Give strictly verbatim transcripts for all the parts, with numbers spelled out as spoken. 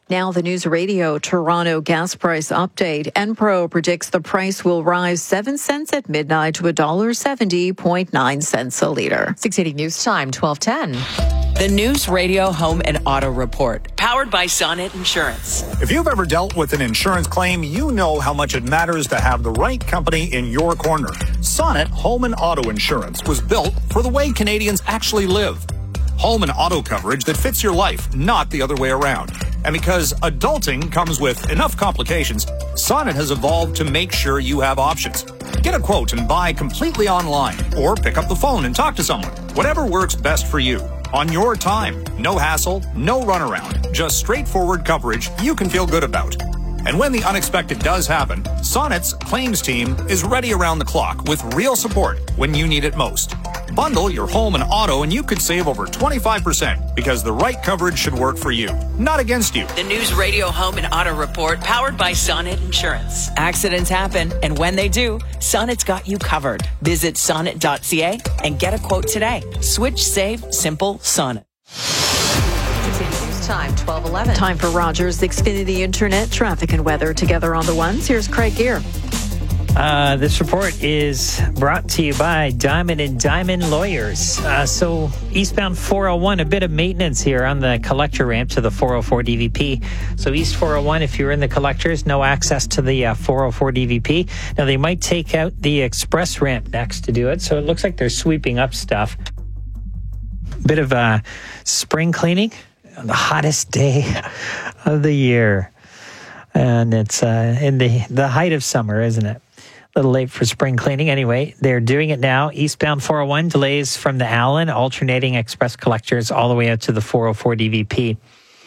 Now the News Radio Toronto gas price update. Enpro predicts the price will rise seven cents at midnight to one dollar seventy point nine cents a litre. six eighty News Time, twelve ten. The News Radio Home and Auto Report, powered by Sonnet Insurance. If you've ever dealt with an insurance claim, you know how much it matters to have the right company in your corner. Sonnet Home and Auto Insurance was built for the way Canadians actually live. Home and auto coverage that fits your life, not the other way around. And because adulting comes with enough complications, Sonnet has evolved to make sure you have options. Get a quote and buy completely online, or pick up the phone and talk to someone. Whatever works best for you. On your time. No hassle, no runaround. Just straightforward coverage you can feel good about. And when the unexpected does happen, Sonnet's claims team is ready around the clock with real support when you need it most. Bundle your home and auto and you could save over twenty-five percent because the right coverage should work for you, not against you. The News Radio Home and Auto Report, powered by Sonnet Insurance. Accidents happen, and when they do, Sonnet's got you covered. Visit sonnet dot c a and get a quote today. Switch, save, simple, Sonnet. Time, twelve eleven. Time for Rogers Xfinity Internet traffic and weather together on the ones. Here's Craig Gear. Uh, this report is brought to you by Diamond and Diamond Lawyers. Uh, so eastbound four oh one, a bit of maintenance here on the collector ramp to the four oh four D V P. So east four oh one, if you're in the collectors, no access to the uh, four oh four D V P. Now they might take out the express ramp next to do it. So it looks like they're sweeping up stuff. Bit of uh, spring cleaning on the hottest day of the year. And it's uh, in the, the height of summer, isn't it? A little late for spring cleaning. Anyway, they're doing it now. Eastbound four oh one, delays from the Allen, alternating express collectors all the way out to the four oh four D V P.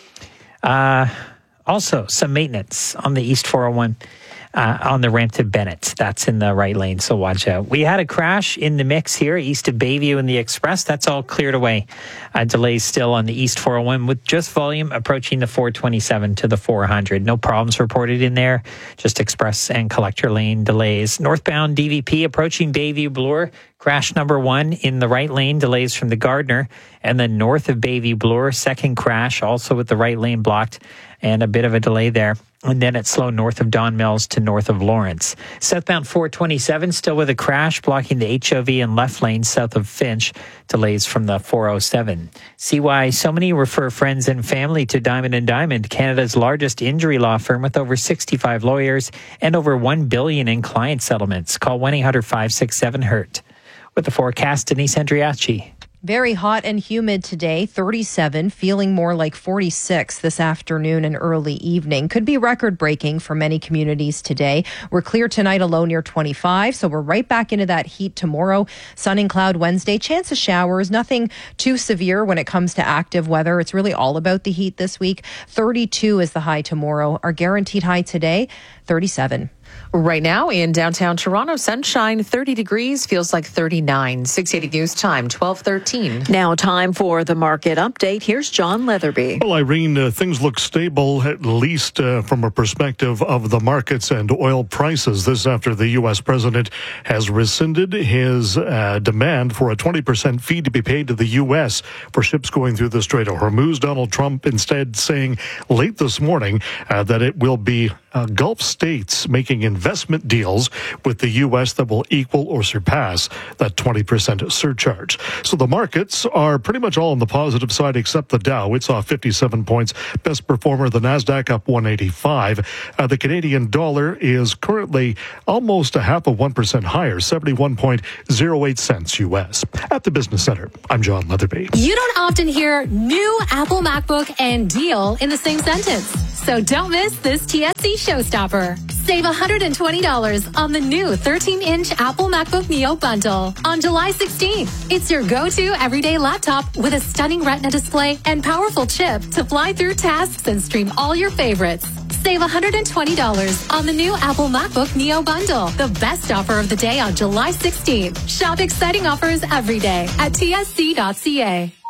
Uh, also, some maintenance on the East four oh one uh, on the ramp to Bennett. That's in the right lane, so watch out. We had a crash in the mix here, east of Bayview in the express. That's all cleared away. Uh, delays still on the East four oh one with just volume approaching the four twenty-seven to the four hundred. No problems reported in there, just express and collector lane delays. Northbound D V P approaching Bayview Bloor, crash number one in the right lane, delays from the Gardner. And then north of Bayview Bloor, second crash, also with the right lane blocked and a bit of a delay there. And then it's slow north of Don Mills to north of Lawrence. Southbound four twenty-seven, still with a crash, blocking the H O V and left lane south of Finch. Delays from the four oh seven. See why so many refer friends and family to Diamond and Diamond, Canada's largest injury law firm with over sixty-five lawyers and over one billion dollars in client settlements. Call one eight hundred five six seven hurt. With the forecast, Denise Andriachi. Very hot and humid today, thirty-seven, feeling more like forty-six this afternoon and early evening. Could be record-breaking for many communities today. We're clear tonight, a low near twenty-five, so we're right back into that heat tomorrow. Sun and cloud Wednesday, chance of showers, nothing too severe when it comes to active weather. It's really all about the heat this week. thirty-two is the high tomorrow. Our guaranteed high today, thirty-seven. Right now in downtown Toronto, sunshine, thirty degrees, feels like thirty-nine. six eighty News Time, twelve thirteen. Now time for the market update. Here's John Leatherby. Well, Irene, uh, things look stable, at least uh, from a perspective of the markets and oil prices. This after the U S president has rescinded his uh, demand for a twenty percent fee to be paid to the U S for ships going through the Strait of Hormuz. Donald Trump instead saying late this morning uh, that it will be uh, Gulf states making investment deals with the U S that will equal or surpass that twenty percent surcharge. So the markets are pretty much all on the positive side except the Dow. It's off fifty-seven points. Best performer, the Nasdaq, up one eighty-five. Uh, the Canadian dollar is currently almost a half of one percent higher, seventy-one point oh eight cents U S. At the Business Center, I'm John Leatherby. You don't often hear new Apple MacBook and deal in the same sentence. So don't miss this T S C showstopper. Save one hundred twenty dollars on the new thirteen inch Apple MacBook Neo bundle on July sixteenth. It's your go-to everyday laptop with a stunning Retina display and powerful chip to fly through tasks and stream all your favorites. Save one hundred twenty dollars on the new Apple MacBook Neo bundle, the best offer of the day on July sixteenth. Shop exciting offers every day at T S C dot C A.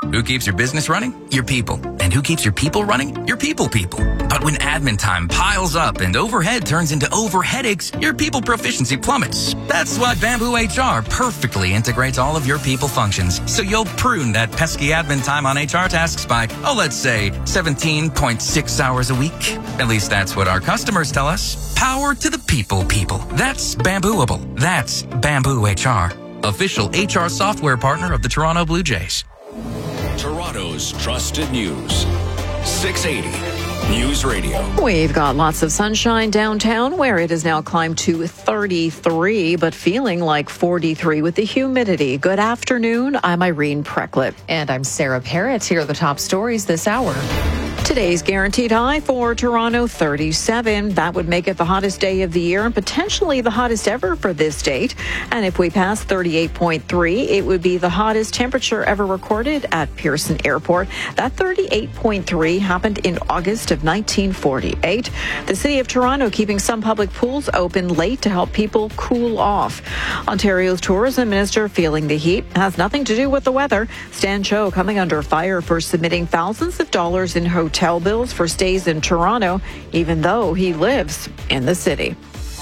Who keeps your business running? Your people. And who keeps your people running? Your people people. But when admin time piles up and overhead turns into over headaches, your people proficiency plummets. That's why Bamboo H R perfectly integrates all of your people functions, so you'll prune that pesky admin time on H R tasks by, oh, let's say seventeen point six hours a week. At least that's what our customers tell us. Power to the people people. That's Bambooable. That's Bamboo H R. Official H R software partner of the Toronto Blue Jays. Toronto's trusted news. six eighty News Radio. We've got lots of sunshine downtown, where it has now climbed to thirty-three, but feeling like forty-three with the humidity. Good afternoon. I'm Irene Precklett. And I'm Sarah Parrott. Here are the top stories this hour. Today's guaranteed high for Toronto, thirty-seven. That would make it the hottest day of the year and potentially the hottest ever for this date. And if we pass thirty-eight point three, it would be the hottest temperature ever recorded at Pearson Airport. That thirty-eight point three happened in August of nineteen forty-eight. The City of Toronto keeping some public pools open late to help people cool off. Ontario's tourism minister feeling the heat has nothing to do with the weather. Stan Cho coming under fire for submitting thousands of dollars in hotel hotel bills for stays in Toronto, even though he lives in the city.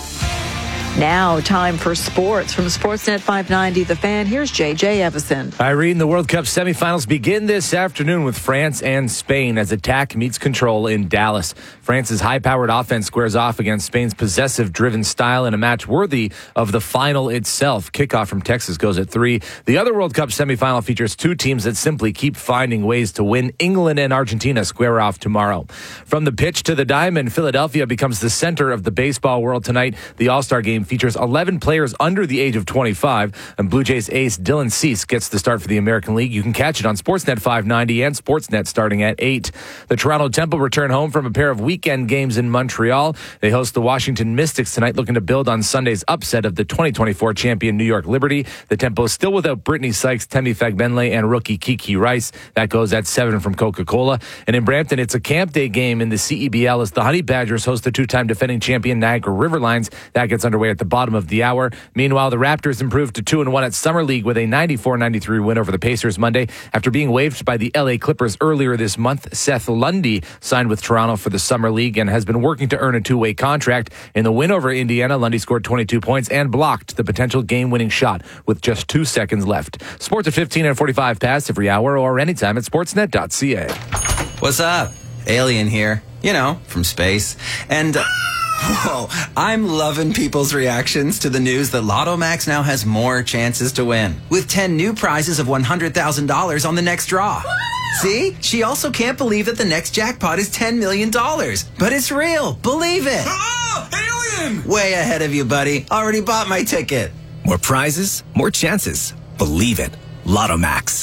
Now, time for sports. From Sportsnet five ninety, The Fan, here's J J Evison. Irene, the World Cup semifinals begin this afternoon with France and Spain as attack meets control in Dallas. France's high-powered offense squares off against Spain's possessive-driven style in a match worthy of the final itself. Kickoff from Texas goes at three. The other World Cup semifinal features two teams that simply keep finding ways to win. England and Argentina square off tomorrow. From the pitch to the diamond, Philadelphia becomes the center of the baseball world tonight. The All-Star game features eleven players under the age of twenty-five, and Blue Jays ace Dylan Cease gets the start for the American League. You can catch it on Sportsnet five ninety and Sportsnet starting at eight. The Toronto Temple return home from a pair of weekend games in Montreal. They host the Washington Mystics tonight, looking to build on Sunday's upset of the twenty twenty-four champion New York Liberty. The Tempo is still without Brittany Sykes, Temi Fagbenle, and rookie Kiki Rice. That goes at seven from Coca-Cola. And in Brampton, it's a camp day game in the C E B L as the Honey Badgers host the two-time defending champion Niagara River Lions. That gets underway at the bottom of the hour. Meanwhile, the Raptors improved to two and one at Summer League with a ninety-four ninety-three win over the Pacers Monday after being waived by the L A Clippers earlier this month. Seth Lundy signed with Toronto for the Summer League and has been working to earn a two-way contract. In the win over Indiana, Lundy scored twenty-two points and blocked the potential game-winning shot with just two seconds left. Sports at fifteen and forty-five past every hour or anytime at sportsnet dot c a. What's up? Alien here. You know, from space. And... Uh, Whoa, I'm loving people's reactions to the news that Lotto Max now has more chances to win, with ten new prizes of one hundred thousand dollars on the next draw. See? She also can't believe that the next jackpot is ten million dollars. But it's real. Believe it. Ah, alien! Way ahead of you, buddy. Already bought my ticket. More prizes, more chances. Believe it. Lotto Max.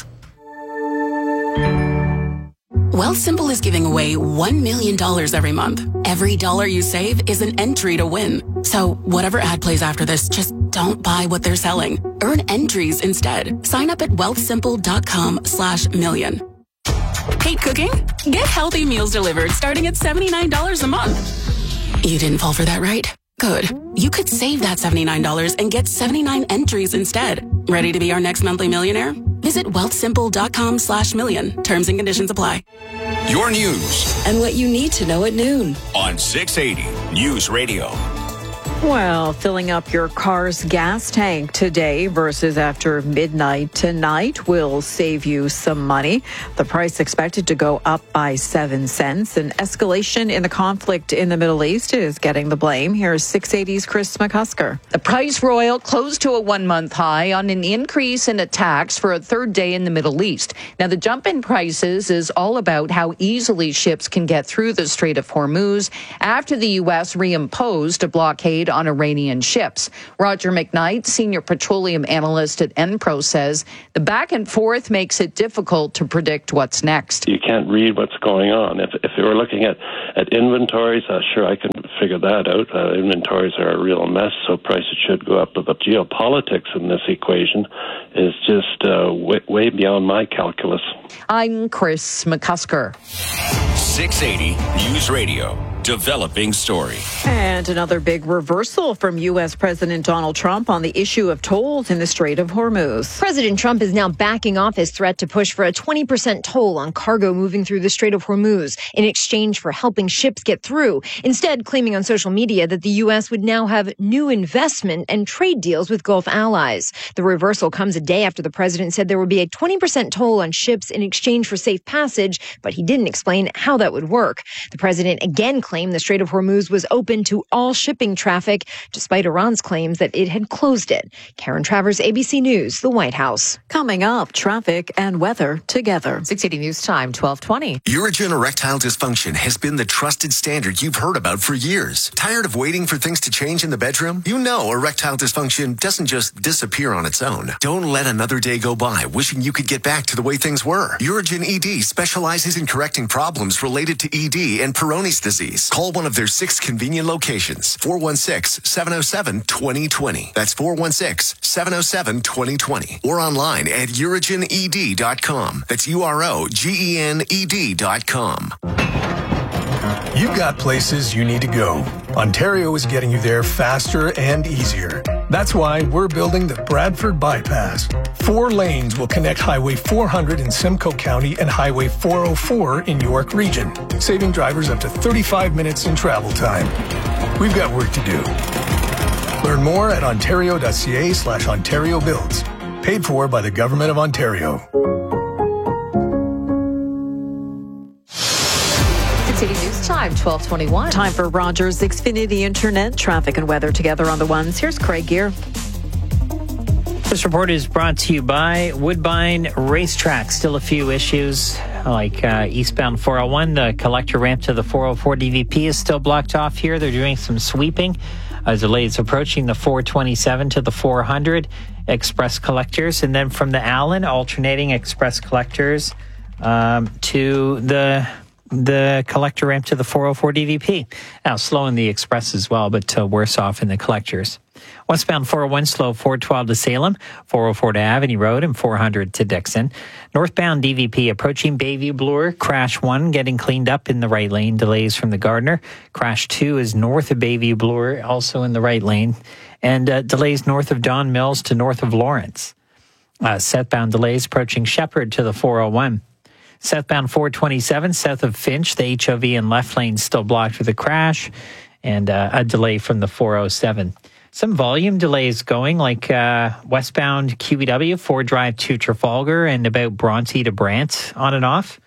Wealthsimple is giving away one million dollars every month. Every dollar you save is an entry to win. So whatever ad plays after this, just don't buy what they're selling. Earn entries instead. Sign up at wealthsimple.com slash million. Hate cooking? Get healthy meals delivered starting at seventy-nine dollars a month. You didn't fall for that, right? Good. You could save that seventy-nine dollars and get seventy-nine entries instead. Ready to be our next monthly millionaire? Visit wealthsimple.com slash million. Terms and conditions apply. Your news. And what you need to know at noon. On six eighty News Radio. Well, filling up your car's gas tank today versus after midnight tonight will save you some money. The price expected to go up by seven cents. An escalation in the conflict in the Middle East is getting the blame. Here's six eighty's Chris McCusker. The price for oil closed to a one-month high on an increase in attacks for a third day in the Middle East. Now, the jump in prices is all about how easily ships can get through the Strait of Hormuz after the U S reimposed a blockade on Iranian ships. Roger McKnight, senior petroleum analyst at Enpro, says the back and forth makes it difficult to predict what's next. You can't read what's going on. If if you were looking at, at inventories, uh, sure, I can figure that out. Uh, inventories are a real mess, so prices should go up. But the geopolitics in this equation is just uh, way, way beyond my calculus. I'm Chris McCusker. six eighty News Radio. developing story. And another big reversal from U S. President Donald Trump on the issue of tolls in the Strait of Hormuz. President Trump is now backing off his threat to push for a twenty percent toll on cargo moving through the Strait of Hormuz in exchange for helping ships get through, instead claiming on social media that the U S would now have new investment and trade deals with Gulf allies. The reversal comes a day after the president said there would be a twenty percent toll on ships in exchange for safe passage, but he didn't explain how that would work. The president again claimed the Strait of Hormuz was open to all shipping traffic, despite Iran's claims that it had closed it. Karen Travers, A B C News, the White House. Coming up, traffic and weather together. six eighty News Time, twelve twenty. Urogen erectile dysfunction has been the trusted standard you've heard about for years. Tired of waiting for things to change in the bedroom? You know erectile dysfunction doesn't just disappear on its own. Don't let another day go by wishing you could get back to the way things were. Urogen E D specializes in correcting problems related to E D and Peyronie's disease. Call one of their six convenient locations. four one six, seven oh seven, two oh two oh. That's four one six, seven oh seven, two oh two oh. Or online at urogen e d dot com. That's U R O G E N E D dot com. You've got places you need to go. Ontario is getting you there faster and easier. That's why we're building the Bradford Bypass. Four lanes will connect Highway four hundred in Simcoe County and Highway four oh four in York Region, saving drivers up to thirty-five minutes in travel time. We've got work to do. Learn more at ontario.ca slash Ontario Builds. Paid for by the Government of Ontario. City News Time, twelve twenty-one. Time for Rogers Xfinity Internet. Traffic and weather together on the ones. Here's Craig Gear. This report is brought to you by Woodbine Racetrack. Still a few issues like uh, eastbound four oh one. The collector ramp to the four oh four D V P is still blocked off here. They're doing some sweeping. As delays approaching the four twenty-seven to the four hundred express collectors. And then from the Allen, alternating express collectors um, to the... the collector ramp to the four oh four D V P. Now, slow in the express as well, but uh, worse off in the collectors. Westbound four oh one slow, four twelve to Salem, four oh four to Avenue Road, and four hundred to Dixon. Northbound D V P approaching Bayview Bloor. Crash one getting cleaned up in the right lane. Delays from the Gardner. Crash two is north of Bayview Bloor, also in the right lane. And uh, delays north of Don Mills to north of Lawrence. Uh, southbound delays approaching Shepherd to the four oh one. Southbound four twenty-seven, south of Finch, the H O V in left lane still blocked with a crash and uh, a delay from the four oh seven. Some volume delays going, like uh, westbound Q E W, Ford Drive to Trafalgar and about Bronte to Brant on and off.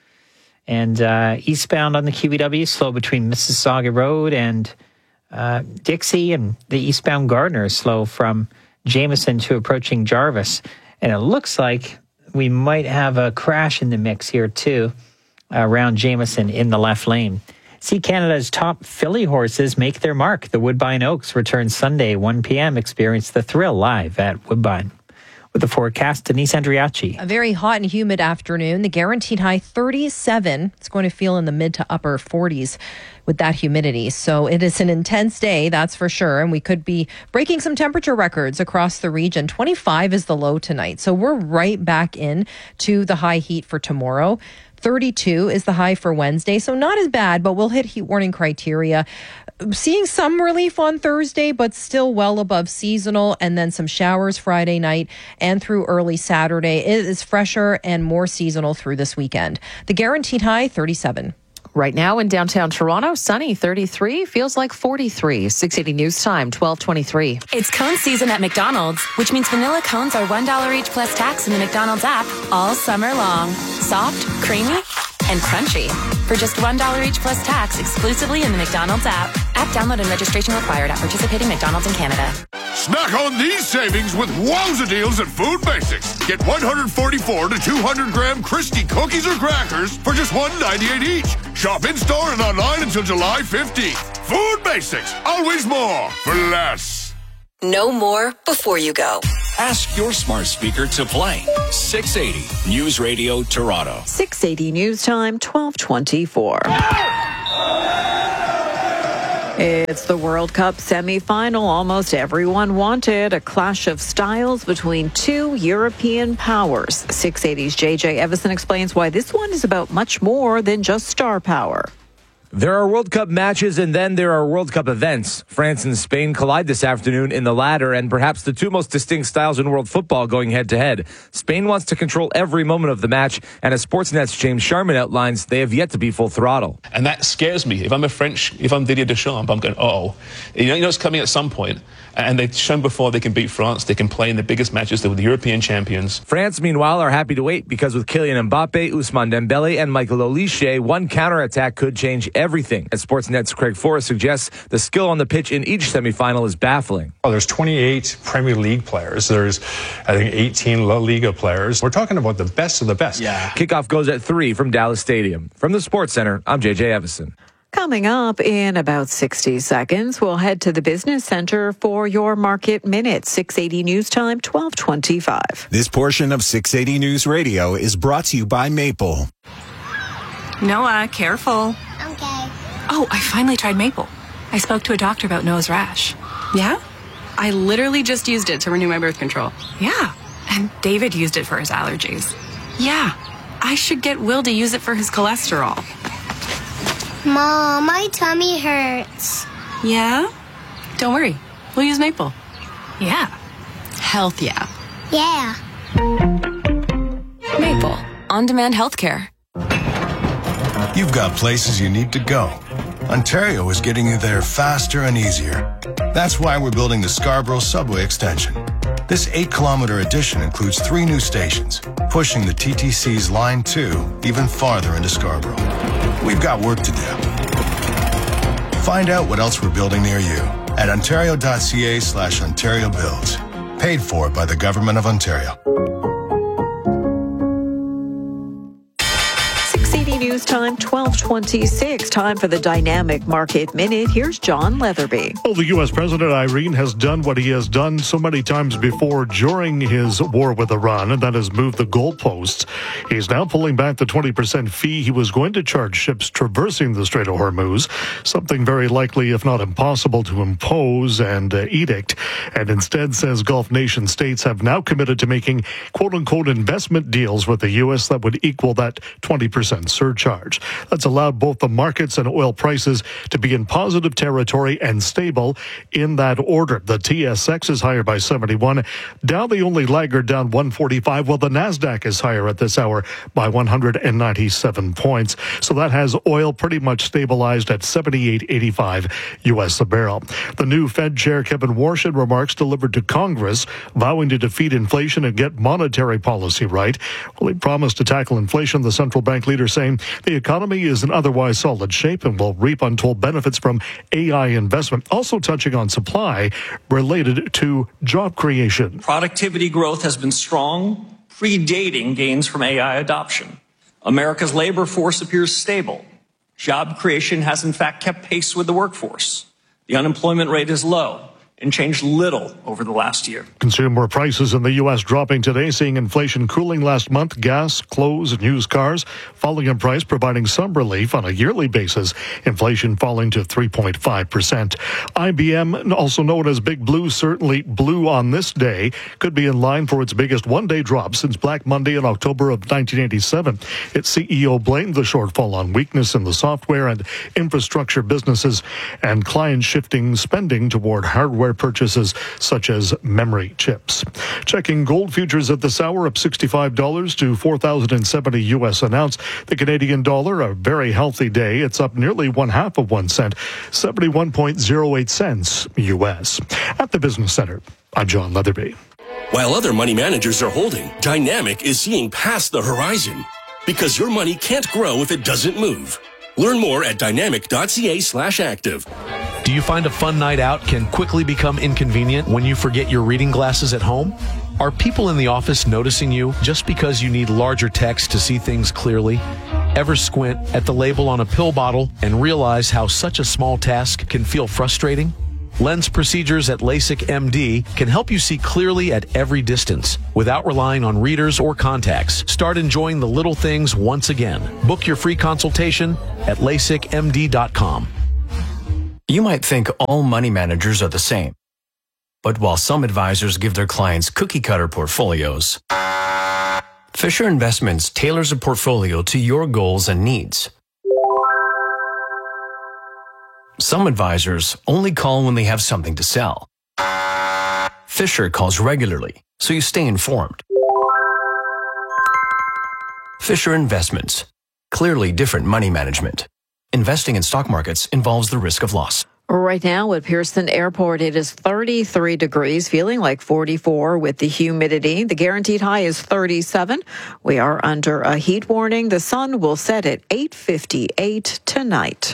And uh, eastbound on the Q E W, slow between Mississauga Road and uh, Dixie, and the eastbound Gardner is slow from Jameson to approaching Jarvis. And it looks like we might have a crash in the mix here, too, around Jameson in the left lane. See Canada's top filly horses make their mark. The Woodbine Oaks return Sunday, one p.m. Experience the thrill live at Woodbine. With the forecast, Denise Andriachi. A very hot and humid afternoon. The guaranteed high thirty-seven. It's going to feel in the mid to upper forties with that humidity. So it is an intense day, that's for sure. And we could be breaking some temperature records across the region. twenty-five is the low tonight. So we're right back in to the high heat for tomorrow. thirty-two is the high for Wednesday. So not as bad, but we'll hit heat warning criteria. Seeing some relief on Thursday, but still well above seasonal, and then some showers Friday night and through early Saturday. It is fresher and more seasonal through this weekend. The guaranteed high, thirty-seven. Right now in downtown Toronto, sunny, thirty-three, feels like forty-three. six eighty News Time, twelve twenty-three. It's cone season at McDonald's, which means vanilla cones are one dollar each plus tax in the McDonald's app all summer long. Soft, creamy, and crunchy. For just one dollar each plus tax exclusively in the McDonald's app. App download and registration required at participating McDonald's in Canada. Snack on these savings with wowza deals at Food Basics. Get one forty-four to two hundred gram Christie cookies or crackers for just one ninety-eight each. Shop in-store and online until July fifteenth. Food Basics. Always more for less. Know more before you go. Ask your smart speaker to play. six eighty News Radio Toronto. six eighty News Time, twelve twenty-four. It's the World Cup semifinal. Almost everyone wanted a clash of styles between two European powers. six eighty's J J Evison explains why this one is about much more than just star power. There are World Cup matches and then there are World Cup events. France and Spain collide this afternoon in the latter and perhaps the two most distinct styles in world football going head-to-head. Spain wants to control every moment of the match, and as Sportsnet's James Sharman outlines, they have yet to be full throttle. And that scares me. If I'm a French, if I'm Didier Deschamps, I'm going, uh-oh. You know, you know it's coming at some point, and they've shown before they can beat France. They can play in the biggest matches. They're the European champions. France, meanwhile, are happy to wait because with Kylian Mbappe, Ousmane Dembele, and Michael Olise, one counterattack could change everything. As Sportsnet's Craig Forrest suggests, the skill on the pitch in each semifinal is baffling. Oh, there's twenty-eight Premier League players. There's, I think, eighteen La Liga players. We're talking about the best of the best. Yeah. Kickoff goes at three from Dallas Stadium. From the Sports Center, I'm J J Evison. Coming up in about sixty seconds, we'll head to the Business Center for your Market Minute. six eighty News Time, twelve twenty-five. This portion of six eighty News Radio is brought to you by Maple. Noah, careful. Okay. Oh, I finally tried Maple. I spoke to a doctor about Noah's rash. Yeah? I literally just used it to renew my birth control. Yeah. And David used it for his allergies. Yeah. I should get Will to use it for his cholesterol. Mom, my tummy hurts. Yeah? Don't worry. We'll use Maple. Yeah. Health, yeah. Yeah. Maple. On-demand healthcare. You've got places you need to go. Ontario is getting you there faster and easier. That's why we're building the Scarborough Subway Extension. This eight-kilometer addition includes three new stations, pushing the T T C's Line two even farther into Scarborough. We've got work to do. Find out what else we're building near you at ontario.ca slash Ontario Builds. Paid for by the Government of Ontario. News Time, twelve twenty-six. Time for the Dynamic Market Minute. Here's John Leatherby. Well, the U S President, Irene, has done what he has done so many times before during his war with Iran, and that has moved the goalposts. He's now pulling back the twenty percent fee he was going to charge ships traversing the Strait of Hormuz, something very likely, if not impossible, to impose and uh, edict. And instead says Gulf nation states have now committed to making quote-unquote investment deals with the U S that would equal that twenty percent surcharge. Charge. That's allowed both the markets and oil prices to be in positive territory and stable in that order. The T S X is higher by seventy-one. Dow, the only laggard, down one forty-five, while the NASDAQ is higher at this hour by one hundred ninety-seven points. So that has oil pretty much stabilized at seventy-eight eighty-five U S a barrel. The new Fed Chair Kevin Warsh in remarks delivered to Congress, vowing to defeat inflation and get monetary policy right. Well, he promised to tackle inflation, the central bank leader saying the economy is in otherwise solid shape and will reap untold benefits from A I investment. Also touching on supply related to job creation. Productivity growth has been strong, predating gains from A I adoption. America's labor force appears stable. Job creation has in fact kept pace with the workforce. The unemployment rate is low and changed little over the last year. Consumer prices in the U S dropping today, seeing inflation cooling last month. Gas, clothes, and used cars falling in price, providing some relief on a yearly basis. Inflation falling to three point five percent. I B M, also known as Big Blue, certainly blue on this day, could be in line for its biggest one-day drop since Black Monday in October of nineteen eighty-seven. Its C E O blamed the shortfall on weakness in the software and infrastructure businesses and clients shifting spending toward hardware purchases such as memory chips. Checking gold futures at this hour, up sixty-five dollars to four thousand seventy U S an ounce. The Canadian dollar, a very healthy day. It's up nearly one half of one cent, seventy-one point zero eight cents U S. At the Business Center, I'm John Leatherby. While other money managers are holding, Dynamic is seeing past the horizon because your money can't grow if it doesn't move. Learn more at dynamic.ca slash active. Do you find a fun night out can quickly become inconvenient when you forget your reading glasses at home? Are people in the office noticing you just because you need larger text to see things clearly? Ever squint at the label on a pill bottle and realize how such a small task can feel frustrating? Lens procedures at LASIK M D can help you see clearly at every distance without relying on readers or contacts. Start enjoying the little things once again. Book your free consultation at lasik m d dot com. You might think all money managers are the same. But while some advisors give their clients cookie-cutter portfolios, Fisher Investments tailors a portfolio to your goals and needs. Some advisors only call when they have something to sell. Fisher calls regularly, so you stay informed. Fisher Investments. Clearly different money management. Investing in stock markets involves the risk of loss. Right now at Pearson Airport, it is thirty-three degrees, feeling like forty-four with the humidity. The guaranteed high is thirty-seven. We are under a heat warning. The sun will set at eight fifty-eight tonight.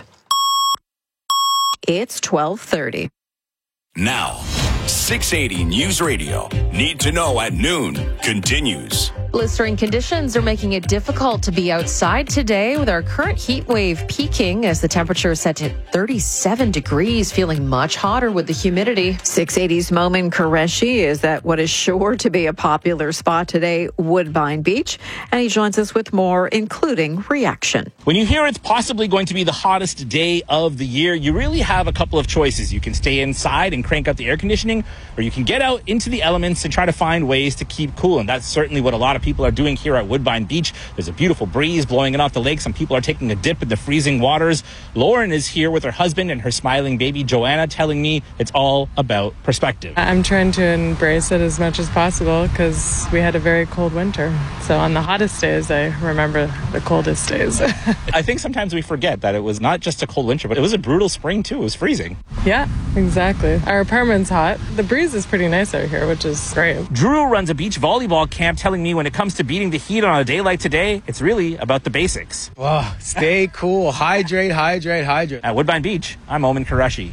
It's twelve thirty. Now, six eighty News Radio. Need to know at noon continues. Blistering conditions are making it difficult to be outside today, with our current heat wave peaking as the temperature is set at thirty-seven degrees, feeling much hotter with the humidity. six eighty's Momin Qureshi is at what is sure to be a popular spot today, Woodbine Beach, and he joins us with more, including reaction. When you hear it's possibly going to be the hottest day of the year, you really have a couple of choices. You can stay inside and crank up the air conditioning, or you can get out into the elements and try to find ways to keep cool, and that's certainly what a lot of people are doing here at Woodbine Beach. There's a beautiful breeze blowing in off the lake. Some people are taking a dip in the freezing waters. Lauren is here with her husband and her smiling baby Joanna, telling me it's all about perspective. I'm trying to embrace it as much as possible because we had a very cold winter. So on the hottest days, I remember the coldest days. I think sometimes we forget that it was not just a cold winter, but it was a brutal spring too. It was freezing. Yeah, exactly. Our apartment's hot. The breeze is pretty nice out here, which is great. Drew runs a beach volleyball camp, telling me when it comes to beating the heat on a day like today, it's really about the basics. Oh, stay cool. Hydrate, hydrate, hydrate. At Woodbine Beach, I'm Momin Qureshi.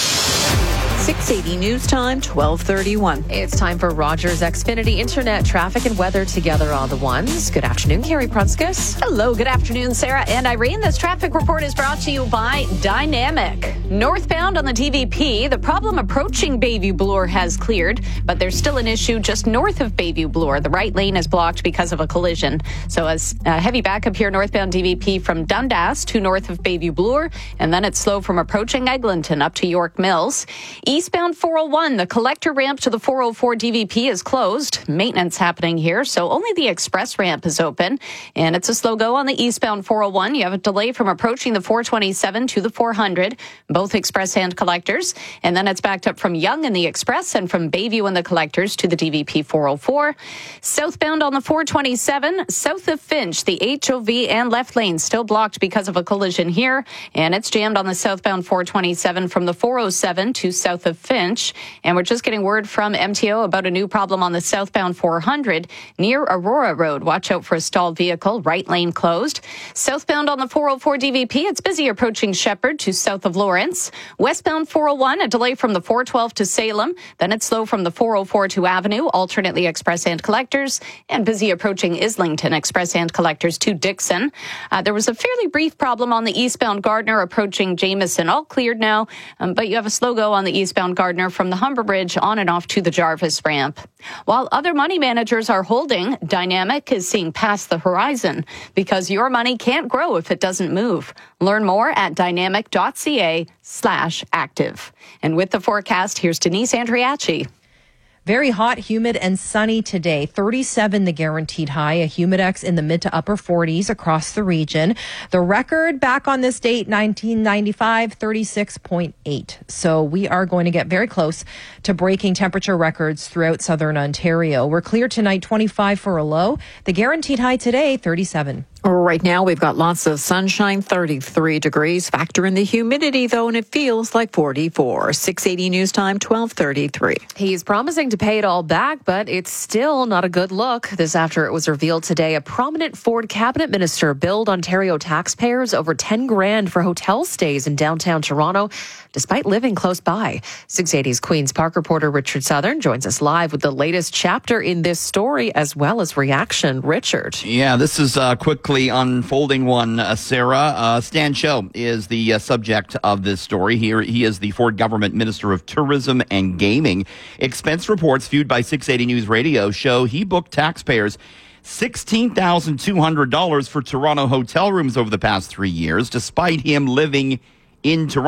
six eighty News Time, twelve thirty-one. It's time for Rogers Xfinity Internet traffic and weather together on the ones. Good afternoon, Carrie Prunskis. Hello, good afternoon, Sarah and Irene. This traffic report is brought to you by Dynamic. Northbound on the D V P, the problem approaching Bayview Bloor has cleared, but there's still an issue just north of Bayview Bloor. The right lane is blocked because of a collision. So as a heavy backup here northbound D V P from Dundas to north of Bayview Bloor, and then it's slow from approaching Eglinton up to York Mills. Eastbound four oh one, the collector ramp to the four oh four D V P is closed. Maintenance happening here, so only the express ramp is open. And it's a slow go on the eastbound four oh one. You have a delay from approaching the four twenty-seven to the four hundred, both express and collectors. And then it's backed up from Yonge and the express and from Bayview and the collectors to the D V P four oh four. Southbound on the four twenty-seven, south of Finch, the H O V and left lane still blocked because of a collision here. And it's jammed on the southbound four twenty-seven from the four oh seven to south of Finch. And we're just getting word from M T O about a new problem on the southbound four hundred near Aurora Road. Watch out for a stalled vehicle, right lane closed. Southbound on the four oh four D V P, it's busy approaching Shepherd to south of Lawrence. Westbound four oh one, a delay from the four twelve to Salem. Then it's slow from the four oh four to Avenue, alternately express and collectors. And busy approaching Islington, express and collectors to Dixon. Uh, there was a fairly brief problem on the eastbound Gardner approaching Jameson, all cleared now. Um, but you have a slow go on the eastbound Gardner from the Humber Bridge on and off to the Jarvis ramp. While other money managers are holding, Dynamic is seeing past the horizon because your money can't grow if it doesn't move. Learn more at dynamic.ca slash active. And with the forecast, here's Denise Andriachi. Very hot, humid, and sunny today. thirty-seven the guaranteed high, a humidex in the mid to upper forties across the region. The record back on this date, nineteen ninety-five, thirty-six point eight. So we are going to get very close to breaking temperature records throughout southern Ontario. We're clear tonight, twenty-five for a low. The guaranteed high today, thirty-seven. Right now, we've got lots of sunshine, thirty-three degrees. Factor in the humidity, though, and it feels like forty-four. six eighty News Time, twelve thirty-three. He's promising to pay it all back, but it's still not a good look. This after it was revealed today a prominent Ford cabinet minister billed Ontario taxpayers over ten grand for hotel stays in downtown Toronto, despite living close by. six eighty's Queen's Park reporter Richard Southern joins us live with the latest chapter in this story, as well as reaction. Richard. Yeah, this is uh, quickly unfolding one, uh, Sarah. Uh, Stan Cho is the uh, subject of this story. Here, he is the Ford government Minister of Tourism and Gaming. Expense reports viewed by six eighty News Radio show he booked taxpayers sixteen thousand two hundred dollars for Toronto hotel rooms over the past three years, despite him living in Toronto.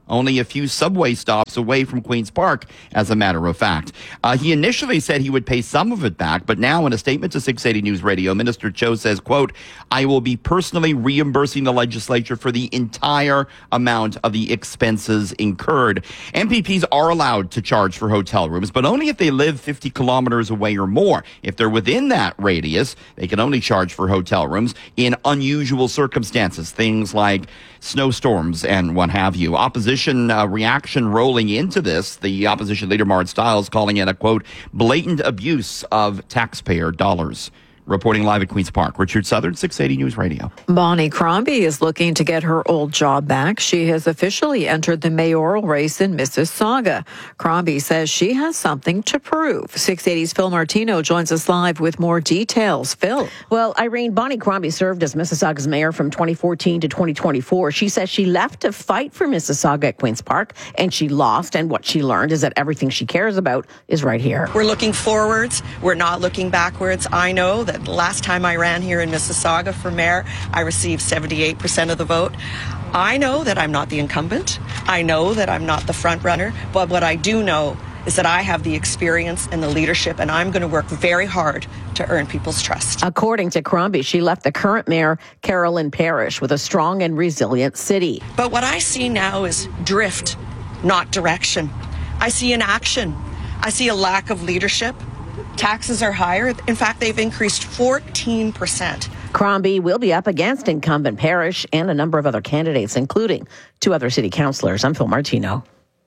only a few subway stops away from Queen's Park, as a matter of fact. Uh, he initially said he would pay some of it back, but now in a statement to six eighty News Radio, Minister Cho says, quote, I will be personally reimbursing the legislature for the entire amount of the expenses incurred. M P Ps are allowed to charge for hotel rooms, but only if they live fifty kilometers away or more. If they're within that radius, they can only charge for hotel rooms in unusual circumstances, things like snowstorms and what have you. Opposition uh, reaction rolling into this, the opposition leader Marit Stiles calling it a, quote, blatant abuse of taxpayer dollars. Reporting live at Queen's Park, Richard Southern, six eighty News Radio. Bonnie Crombie is looking to get her old job back. She has officially entered the mayoral race in Mississauga. Crombie says she has something to prove. six eighty's Phil Martino joins us live with more details. Phil. Well, Irene, Bonnie Crombie served as Mississauga's mayor from twenty fourteen to twenty twenty-four. She says she left to fight for Mississauga at Queen's Park, and she lost. And what she learned is that everything she cares about is right here. We're looking forwards. We're not looking backwards. I know that the last time I ran here in Mississauga for mayor, I received seventy-eight percent of the vote. I know that I'm not the incumbent. I know that I'm not the front runner. But what I do know is that I have the experience and the leadership, and I'm going to work very hard to earn people's trust. According to Crombie, she left the current mayor, Carolyn Parrish, with a strong and resilient city. But what I see now is drift, not direction. I see inaction. I see a lack of leadership. Taxes are higher. In fact, they've increased fourteen percent. Crombie will be up against incumbent Parrish and a number of other candidates, including two other city councillors. I'm Phil Martino.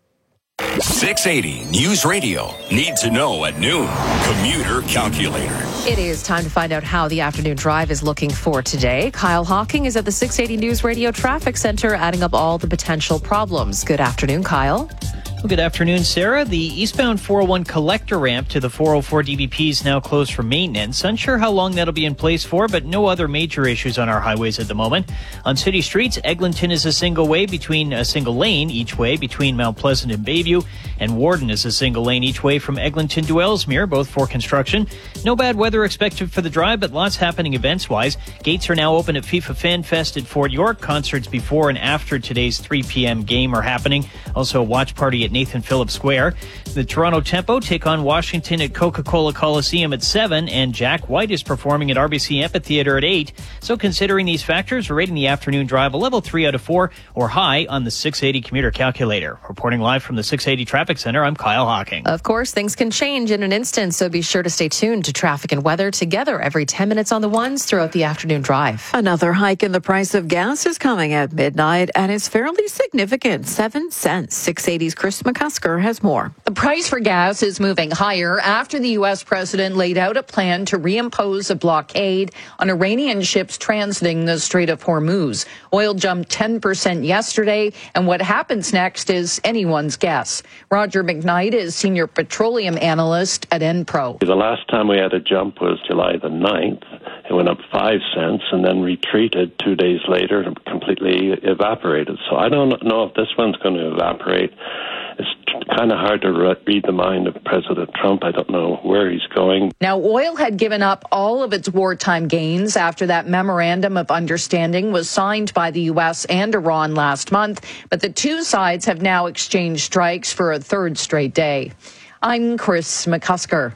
six eighty News Radio. Need to know at noon. Commuter Calculator. It is time to find out how the afternoon drive is looking for today. Kyle Hawking is at the six eighty News Radio Traffic Center adding up all the potential problems. Good afternoon, Kyle. Well, good afternoon, Sarah. The eastbound four oh one collector ramp to the four oh four D V P is now closed for maintenance. Unsure how long that'll be in place for, but no other major issues on our highways at the moment. On city streets, Eglinton is a single way between a single lane each way between Mount Pleasant and Bayview, and Warden is a single lane each way from Eglinton to Ellesmere, both for construction. No bad weather expected for the drive, but lots happening events-wise. Gates are now open at FIFA Fan Fest at Fort York. Concerts before and after today's three p.m. game are happening. Also, a watch party at Nathan Phillips Square. The Toronto Tempo take on Washington at Coca-Cola Coliseum at seven, and Jack White is performing at R B C Amphitheatre at eight. So considering these factors, we're rating the afternoon drive a level three out of four or high on the six eighty commuter calculator. Reporting live from the six eighty Traffic Center, I'm Kyle Hawking. Of course, things can change in an instant, so be sure to stay tuned to traffic and weather together every ten minutes on the ones throughout the afternoon drive. Another hike in the price of gas is coming at midnight, and it's fairly significant, seven cents. six eighty's Chris McCusker has more. The price for gas is moving higher after the U S president laid out a plan to reimpose a blockade on Iranian ships transiting the Strait of Hormuz. Oil jumped ten percent yesterday, and what happens next is anyone's guess. Roger McKnight is senior petroleum analyst at Enpro. The last time we had a jump was July the ninth. It went up five cents and then retreated two days later and completely evaporated. So I don't know if this one's going to evaporate. It's kind of hard to read the mind of President Trump. I don't know where he's going. Now, oil had given up all of its wartime gains after that memorandum of understanding was signed by the U S and Iran last month. But the two sides have now exchanged strikes for a third straight day. I'm Chris McCusker.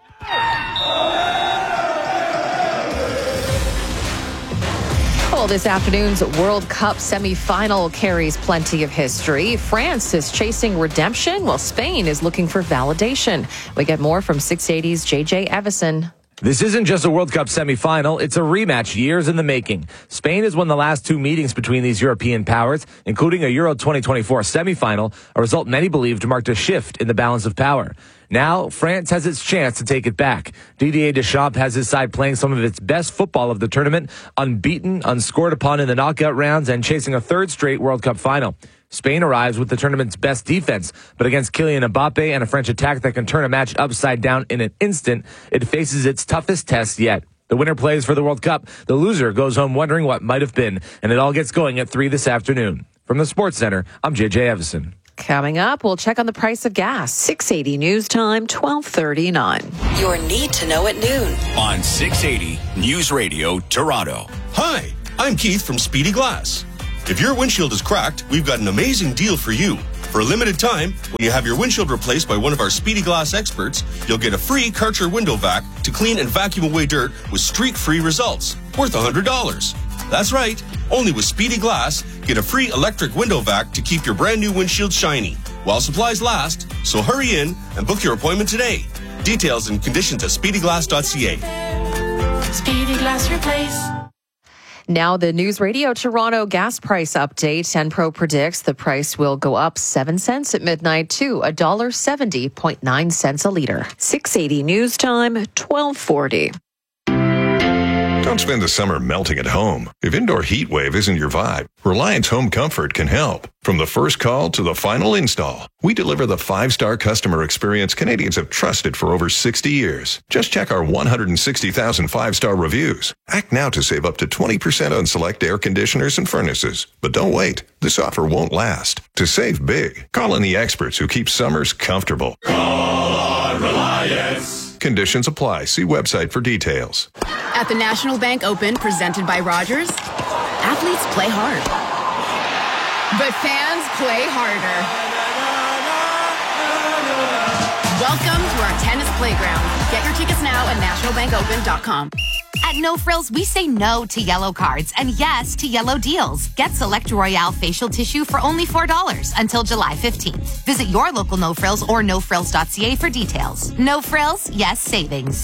Well, this afternoon's World Cup semifinal carries plenty of history. France is chasing redemption, while Spain is looking for validation. We get more from six eighty's J J Evison. This isn't just a World Cup semifinal, it's a rematch years in the making. Spain has won the last two meetings between these European powers, including a Euro twenty twenty-four semifinal, a result many believed marked a shift in the balance of power. Now, France has its chance to take it back. Didier Deschamps has his side playing some of its best football of the tournament, unbeaten, unscored upon in the knockout rounds, and chasing a third straight World Cup final. Spain arrives with the tournament's best defense, but against Kylian Mbappe and a French attack that can turn a match upside down in an instant, it faces its toughest test yet. The winner plays for the World Cup. The loser goes home wondering what might have been, and it all gets going at three this afternoon. From the Sports Center, I'm J J Evison. Coming up, we'll check on the price of gas. six eighty News Time, twelve thirty-nine. Your need to know at noon. On six eighty News Radio Toronto. Hi, I'm Keith from Speedy Glass. If your windshield is cracked, we've got an amazing deal for you. For a limited time, when you have your windshield replaced by one of our Speedy Glass experts, you'll get a free Karcher window vac to clean and vacuum away dirt with streak-free results, worth one hundred dollars. That's right. Only with Speedy Glass, get a free electric window vac to keep your brand new windshield shiny while supplies last. So hurry in and book your appointment today. Details and conditions at speedy glass dot c a. Speedy Glass Replace. Now the News Radio Toronto gas price update. Enpro predicts the price will go up seven cents at midnight to one dollar seventy point nine cents a litre. six eighty News Time, twelve forty. Don't spend the summer melting at home. If indoor heat wave isn't your vibe, Reliance Home Comfort can help. From the first call to the final install, we deliver the five-star customer experience Canadians have trusted for over sixty years. Just check our one hundred sixty thousand five-star reviews. Act now to save up to twenty percent on select air conditioners and furnaces. But don't wait. This offer won't last. To save big, call in the experts who keep summers comfortable. Call on Reliance. Conditions apply. See website for details. At the National Bank Open, presented by Rogers, athletes play hard, but fans play harder. Welcome to our tennis playground. Get your tickets now at national bank open dot com. At No Frills, we say no to yellow cards and yes to yellow deals. Get Select Royale facial tissue for only four dollars until July fifteenth. Visit your local No Frills or no frills dot c a for details. No Frills, yes savings.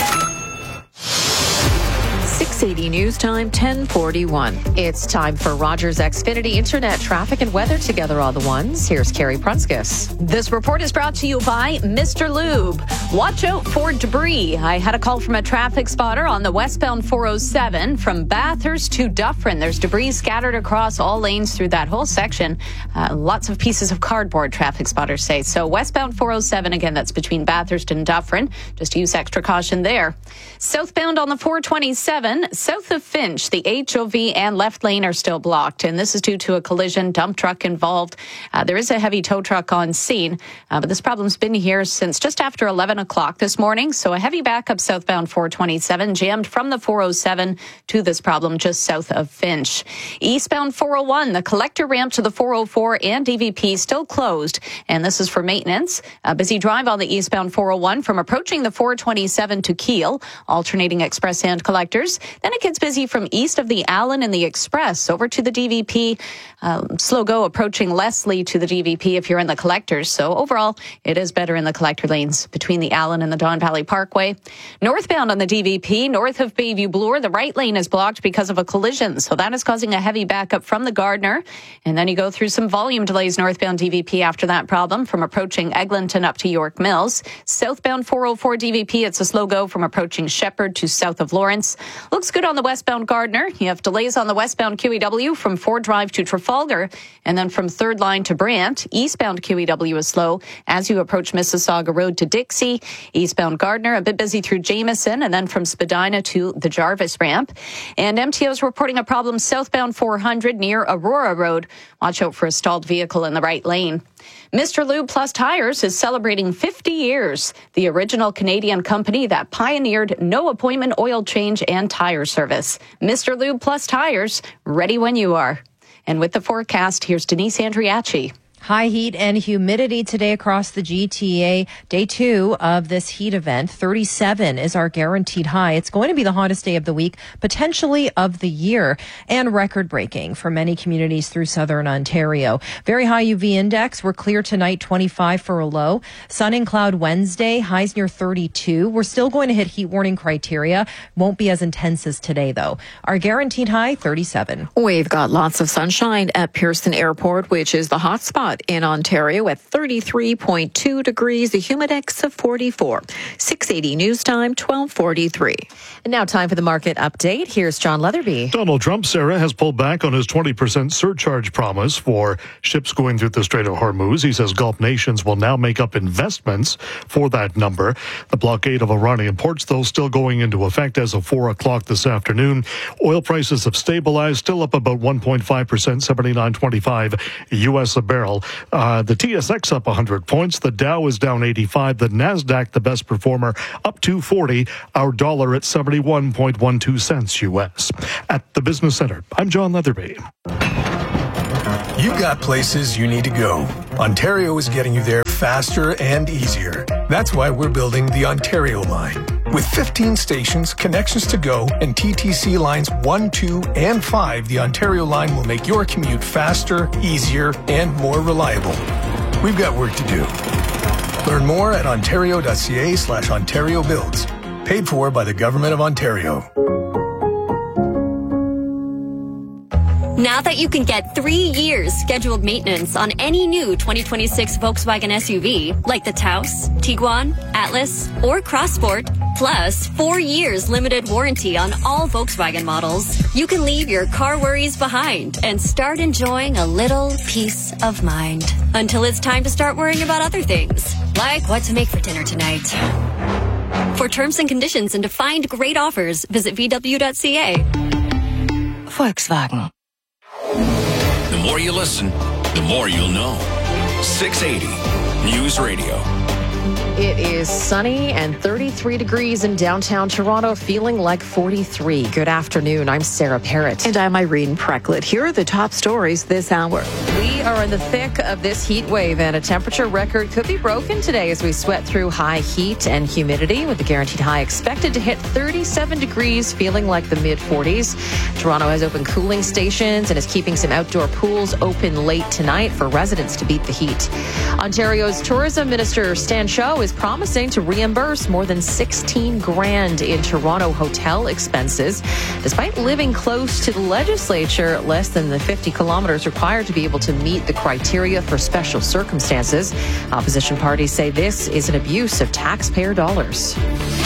six eighty News Time, ten forty-one. It's time for Rogers Xfinity Internet traffic and weather together all the ones. Here's Carrie Prunskis. This report is brought to you by Mister Lube. Watch out for debris. I had a call from a traffic spotter on the westbound four oh seven from Bathurst to Dufferin. There's debris scattered across all lanes through that whole section. Uh, lots of pieces of cardboard, traffic spotters say. So westbound four oh seven, again, that's between Bathurst and Dufferin. Just use extra caution there. Southbound on the four twenty-seven, south of Finch, the H O V and left lane are still blocked, and this is due to a collision, dump truck involved. Uh, there is a heavy tow truck on scene, uh, but this problem's been here since just after eleven o'clock this morning, so a heavy backup southbound four twenty-seven, jammed from the four oh seven to this problem just south of Finch. Eastbound four oh one, the collector ramp to the four oh four and D V P still closed, and this is for maintenance. A busy drive on the eastbound four oh one from approaching the four twenty-seven to Kiel, alternating express and collectors. Then it gets busy from east of the Allen and the Express over to the D V P. Um, slow go approaching Leslie to the D V P if you're in the collectors. So overall, it is better in the collector lanes between the Allen and the Don Valley Parkway. Northbound on the D V P, north of Bayview Bloor, the right lane is blocked because of a collision. So that is causing a heavy backup from the Gardner. And then you go through some volume delays northbound D V P after that problem from approaching Eglinton up to York Mills. Southbound four oh four D V P, it's a slow go from approaching Shepherd to south of Lawrence. Looks good on the westbound Gardner. You have delays on the westbound Q E W from Ford Drive to Trafalgar, and then from third line to Brant. Eastbound Q E W is slow as you approach Mississauga Road to Dixie. Eastbound Gardner, a bit busy through Jameson, and then from Spadina to the Jarvis ramp. And M T O is reporting a problem southbound four hundred near Aurora Road. Watch out for a stalled vehicle in the right lane. Mister Lube Plus Tires is celebrating fifty years. The original Canadian company that pioneered no appointment oil change and tire service. Mister Lube Plus Tires, ready when you are. And with the forecast, here's Denise Andriachi. High heat and humidity today across the G T A. Day two of this heat event. thirty-seven is our guaranteed high. It's going to be the hottest day of the week, potentially of the year, and record-breaking for many communities through southern Ontario. Very high U V index. We're clear tonight, twenty-five for a low. Sun and cloud Wednesday, highs near thirty-two. We're still going to hit heat warning criteria. Won't be as intense as today, though. Our guaranteed high, thirty-seven. We've got lots of sunshine at Pearson Airport, which is the hot spot in Ontario at thirty-three point two degrees, a humidex of forty-four. six eighty News Time, twelve forty-three. And now time for the market update. Here's John Leatherby. Donald Trump, Sarah, has pulled back on his twenty percent surcharge promise for ships going through the Strait of Hormuz. He says Gulf nations will now make up investments for that number. The blockade of Iranian ports, though, still going into effect as of four o'clock this afternoon. Oil prices have stabilized, still up about one point five percent, seventy-nine twenty-five U S a barrel. Uh, the T S X up one hundred points. The Dow is down eighty-five. The NASDAQ, the best performer, up two forty. Our dollar at seventy-one point one two cents U S. At the Business Center, I'm John Leatherby. You've got places you need to go. Ontario is getting you there faster and easier. That's why we're building the Ontario line. With fifteen stations, connections to go, and T T C lines one, two, and five, the Ontario line will make your commute faster, easier, and more reliable. We've got work to do. Learn more at ontario.ca slash Ontario Builds. Paid for by the Government of Ontario. Now that you can get three years scheduled maintenance on any new twenty twenty-six Volkswagen S U V, like the Taos, Tiguan, Atlas, or Crossport, plus four years limited warranty on all Volkswagen models, you can leave your car worries behind and start enjoying a little peace of mind. Until it's time to start worrying about other things, like what to make for dinner tonight. For terms and conditions and to find great offers, visit V W dot C A. Volkswagen. The more you listen, the more you'll know. six eighty News Radio. It is sunny and thirty-three degrees in downtown Toronto, feeling like forty-three. Good afternoon. I'm Sarah Parrott. And I'm Irene Precklett. Here are the top stories this hour. We are in the thick of this heat wave, and a temperature record could be broken today as we sweat through high heat and humidity, with the guaranteed high expected to hit thirty-seven degrees, feeling like the mid forties. Toronto has open cooling stations and is keeping some outdoor pools open late tonight for residents to beat the heat. Ontario's Tourism Minister Stan Cho is promising to reimburse more than sixteen grand in Toronto hotel expenses. Despite living close to the legislature, less than the fifty kilometers required to be able to meet the criteria for special circumstances, opposition parties say this is an abuse of taxpayer dollars.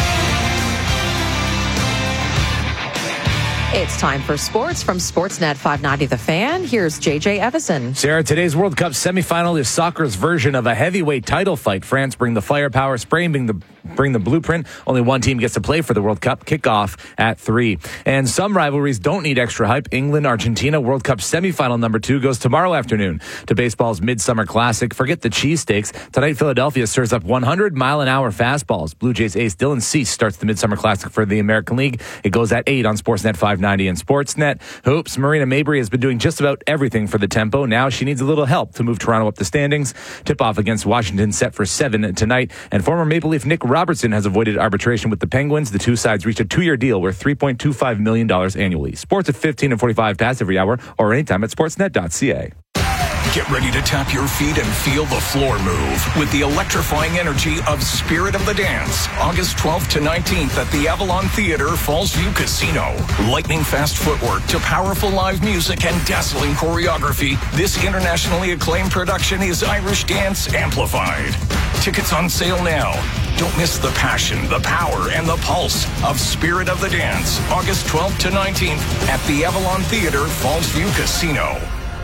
It's time for sports from Sportsnet five ninety The Fan. Here's J J Evison. Sarah, today's World Cup semifinal is soccer's version of a heavyweight title fight. France bring the firepower, Spain bring the, bring the blueprint. Only one team gets to play for the World Cup. Kickoff at three. And some rivalries don't need extra hype. England, Argentina, World Cup semifinal number two goes tomorrow afternoon to baseball's Midsummer Classic. Forget the cheesesteaks. Tonight, Philadelphia serves up one hundred mile an hour fastballs. Blue Jays ace Dylan Cease starts the Midsummer Classic for the American League. It goes at eight on Sportsnet five ninety and Sportsnet. Hoops, Marina Mabry has been doing just about everything for the tempo. Now she needs a little help to move Toronto up the standings. Tip-off against Washington set for seven tonight. And former Maple Leaf Nick Robertson has avoided arbitration with the Penguins. The two sides reached a two-year deal worth three point two five million dollars annually. Sports at fifteen and forty-five past every hour or anytime at sportsnet dot c a. Get ready to tap your feet and feel the floor move with the electrifying energy of Spirit of the Dance. August twelfth to nineteenth at the Avalon Theatre, Fallsview Casino. Lightning fast footwork to powerful live music and dazzling choreography. This internationally acclaimed production is Irish dance amplified. Tickets on sale now. Don't miss the passion, the power, and the pulse of Spirit of the Dance. August twelfth to nineteenth at the Avalon Theatre, Fallsview Casino.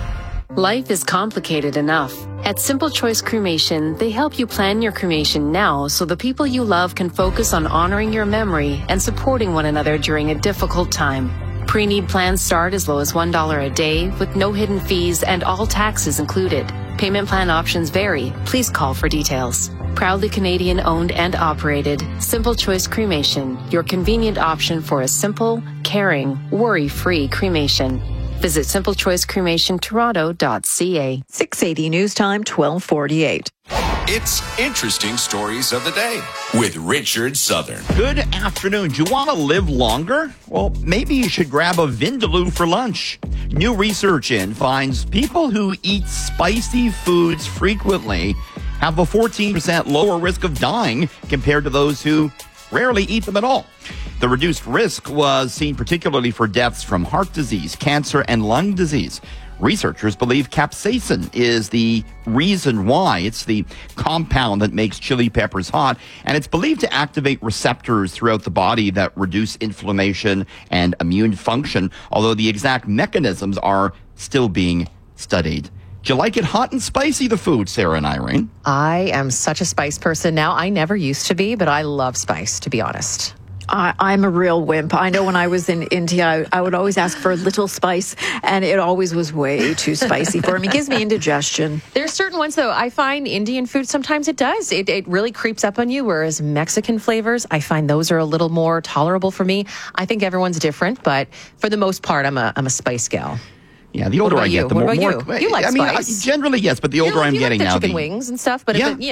Life is complicated enough. At Simple Choice Cremation, they help you plan your cremation now so the people you love can focus on honoring your memory and supporting one another during a difficult time. Pre-need plans start as low as one dollar a day with no hidden fees and all taxes included. Payment plan options vary. Please call for details. Proudly Canadian owned and operated, Simple Choice Cremation, your convenient option for a simple, caring, worry-free cremation. Visit simple choice cremation toronto dot c a. six eighty News Time, twelve forty-eight. It's Interesting Stories of the Day with Richard Southern. Good afternoon. Do you want to live longer? Well, maybe you should grab a Vindaloo for lunch. New research in finds people who eat spicy foods frequently have a fourteen percent lower risk of dying compared to those who rarely eat them at all. The reduced risk was seen particularly for deaths from heart disease, cancer, and lung disease. Researchers believe capsaicin is the reason why. It's the compound that makes chili peppers hot, and it's believed to activate receptors throughout the body that reduce inflammation and immune function, although the exact mechanisms are still being studied. Do you like it hot and spicy, the food, Sarah and Irene? I am such a spice person now. I never used to be, but I love spice, to be honest. I, I'm a real wimp. I know when I was in India, I, I would always ask for a little spice, and it always was way too spicy for me. It gives me indigestion. There's certain ones, though. I find Indian food, sometimes it does. It, it really creeps up on you, whereas Mexican flavors, I find those are a little more tolerable for me. I think everyone's different, but for the most part, I'm a, I'm a spice gal. Yeah, the older what about I get, you? the what more. about more you? You like I mean, spice. I, generally yes, but the older you, I'm you getting like the now, chicken the wings and stuff. But yeah, if it, you